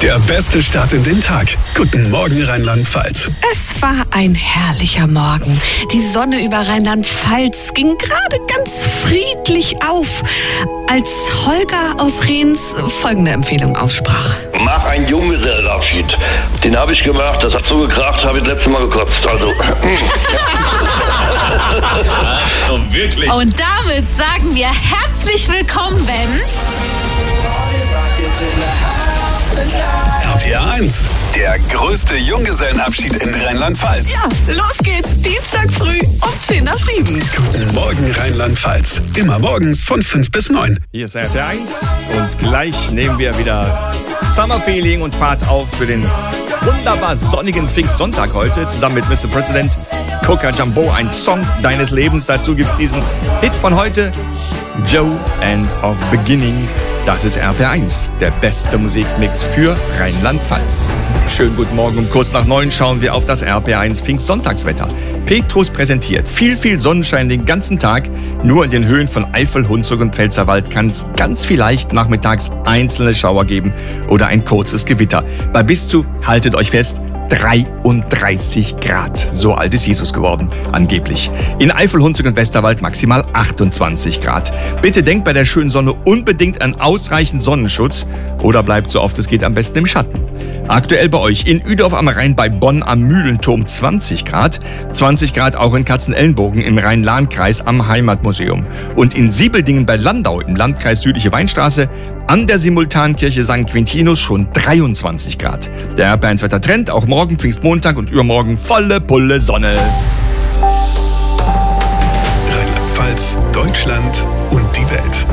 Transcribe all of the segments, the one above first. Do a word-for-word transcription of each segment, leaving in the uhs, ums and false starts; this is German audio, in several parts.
Der beste Start in den Tag. Guten Morgen, Rheinland-Pfalz. Es war ein herrlicher Morgen. Die Sonne über Rheinland-Pfalz ging gerade ganz friedlich auf, als Holger aus Rehns folgende Empfehlung aussprach. Mach einen Junggesellenabschied. Den habe ich gemacht, das hat so gekracht, habe ich das letzte Mal gekotzt. Also. Also wirklich. Und damit sagen wir herzlich willkommen, Ben. R P R eins, der größte Junggesellenabschied in Rheinland-Pfalz. Ja, los geht's. Dienstag früh um zehn nach sieben. Guten Morgen, Rheinland-Pfalz. Immer morgens von fünf bis neun. Hier ist R P R eins und gleich nehmen wir wieder Summer Feeling und Fahrt auf für den wunderbar sonnigen Pfingstsonntag heute. Zusammen mit Mister President, Coca Jumbo, ein Song deines Lebens. Dazu gibt es diesen Hit von heute, Joe and of Beginning. Das ist R P R eins, der beste Musikmix für Rheinland-Pfalz. Schönen guten Morgen, um kurz nach neun schauen wir auf das R P R eins Pfingstsonntagswetter. Petrus präsentiert viel, viel Sonnenschein den ganzen Tag. Nur in den Höhen von Eifel, Hunsrück und Pfälzerwald kann es ganz vielleicht nachmittags einzelne Schauer geben oder ein kurzes Gewitter. Bei bis zu, haltet euch fest, dreiunddreißig Grad. So alt ist Jesus geworden, angeblich. In Eifel, Hunsrück und Westerwald maximal achtundzwanzig Grad. Bitte denkt bei der schönen Sonne unbedingt an ausreichend Sonnenschutz oder bleibt so oft es geht am besten im Schatten. Aktuell bei euch in Uedorf am Rhein bei Bonn am Mühlenturm zwanzig Grad. zwanzig Grad auch in Katzenelnbogen im Rhein-Lahn-Kreis am Heimatmuseum. Und in Siebeldingen bei Landau im Landkreis Südliche Weinstraße an der Simultankirche Sankt Quintinus schon dreiundzwanzig Grad. Der R P R eins Wettertrend auch morgen Pfingstmontag und übermorgen volle Pulle Sonne. Rheinland-Pfalz, Deutschland und die Welt.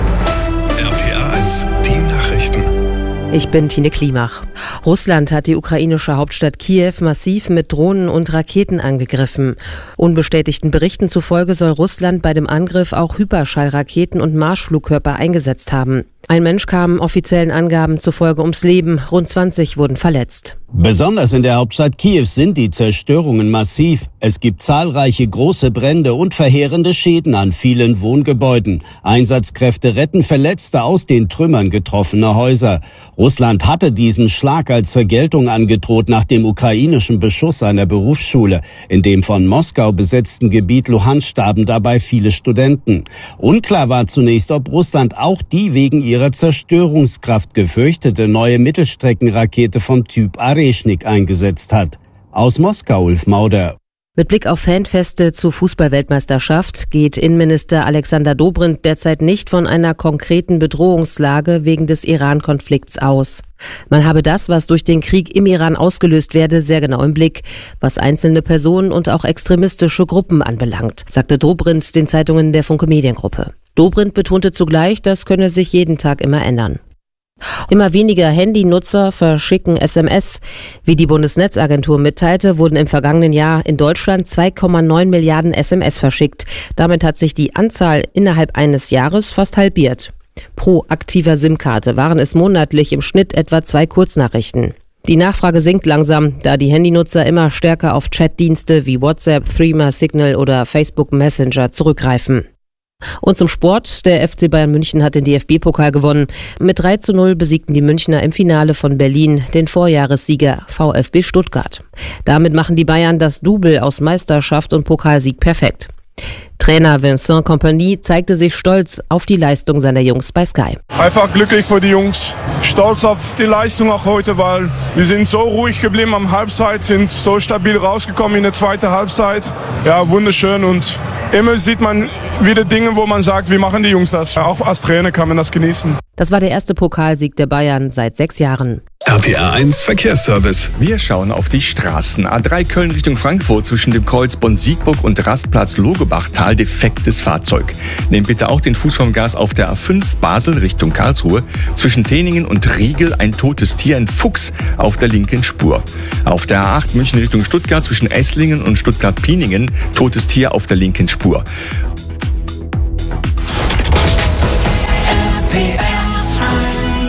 R P R eins, die Nachrichten. Ich bin Tine Klimach. Russland hat die ukrainische Hauptstadt Kiew massiv mit Drohnen und Raketen angegriffen. Unbestätigten Berichten zufolge soll Russland bei dem Angriff auch Hyperschallraketen und Marschflugkörper eingesetzt haben. Ein Mensch kam offiziellen Angaben zufolge ums Leben, rund zwanzig wurden verletzt. Besonders in der Hauptstadt Kiew sind die Zerstörungen massiv. Es gibt zahlreiche große Brände und verheerende Schäden an vielen Wohngebäuden. Einsatzkräfte retten Verletzte aus den Trümmern getroffener Häuser. Russland hatte diesen Schlag als Vergeltung angedroht nach dem ukrainischen Beschuss einer Berufsschule. In dem von Moskau besetzten Gebiet Luhansk starben dabei viele Studenten. Unklar war zunächst, ob Russland auch die wegen ihrer Zerstörungskraft gefürchtete neue Mittelstreckenrakete vom Typ Areshnik eingesetzt hat. Aus Moskau, Ulf Mauder. Mit Blick auf Fanfeste zur Fußball-Weltmeisterschaft geht Innenminister Alexander Dobrindt derzeit nicht von einer konkreten Bedrohungslage wegen des Iran-Konflikts aus. Man habe das, was durch den Krieg im Iran ausgelöst werde, sehr genau im Blick, was einzelne Personen und auch extremistische Gruppen anbelangt, sagte Dobrindt den Zeitungen der Funke Mediengruppe. Dobrindt betonte zugleich, das könne sich jeden Tag immer ändern. Immer weniger Handynutzer verschicken S M S. Wie die Bundesnetzagentur mitteilte, wurden im vergangenen Jahr in Deutschland zwei Komma neun Milliarden S M S verschickt. Damit hat sich die Anzahl innerhalb eines Jahres fast halbiert. Pro aktiver SIM-Karte waren es monatlich im Schnitt etwa zwei Kurznachrichten. Die Nachfrage sinkt langsam, da die Handynutzer immer stärker auf Chatdienste wie WhatsApp, Threema, Signal oder Facebook Messenger zurückgreifen. Und zum Sport. Der F C Bayern München hat den D F B-Pokal gewonnen. Mit drei zu null besiegten die Münchner im Finale von Berlin den Vorjahressieger VfB Stuttgart. Damit machen die Bayern das Double aus Meisterschaft und Pokalsieg perfekt. Trainer Vincent Kompany zeigte sich stolz auf die Leistung seiner Jungs bei Sky. Einfach glücklich für die Jungs, stolz auf die Leistung auch heute, weil wir sind so ruhig geblieben am Halbzeit, sind so stabil rausgekommen in der zweiten Halbzeit. Ja, wunderschön und immer sieht man wieder Dinge, wo man sagt, wie machen die Jungs das? Auch als Trainer kann man das genießen. Das war der erste Pokalsieg der Bayern seit sechs Jahren. R P R eins Verkehrsservice. Wir schauen auf die Straßen. A drei Köln Richtung Frankfurt zwischen dem Kreuz Bonn-Siegburg und Rastplatz Logebachtal defektes Fahrzeug. Nehmt bitte auch den Fuß vom Gas auf der A fünf Basel Richtung Karlsruhe. Zwischen Teningen und Riegel ein totes Tier, ein Fuchs auf der linken Spur. Auf der A acht München Richtung Stuttgart zwischen Esslingen und Stuttgart-Pieningen totes Tier auf der linken Spur. R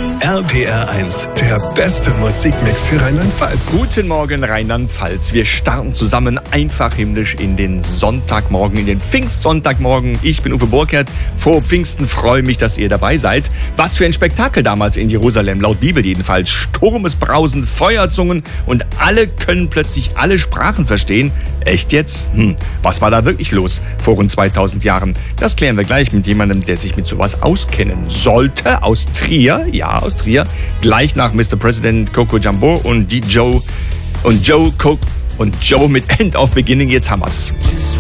P R eins, der beste Musikmix für Rheinland-Pfalz. Guten Morgen, Rheinland-Pfalz. Wir starten zusammen einfach himmlisch in den Sonntagmorgen, in den Pfingstsonntagmorgen. Ich bin Uwe Burkert. Frohe Pfingsten, freue mich, dass ihr dabei seid. Was für ein Spektakel damals in Jerusalem, laut Bibel jedenfalls. Sturmesbrausen, Feuerzungen und alle können plötzlich alle Sprachen verstehen. Echt jetzt? Hm, was war da wirklich los vor rund zweitausend Jahren? Das klären wir gleich mit jemandem, der sich mit sowas auskennen sollte. Aus Trier, ja, aus Trier. Gleich nach Mister President Coco Jambot und die Joe und Joe Cook und Joe mit End of Beginning. Jetzt haben wir's.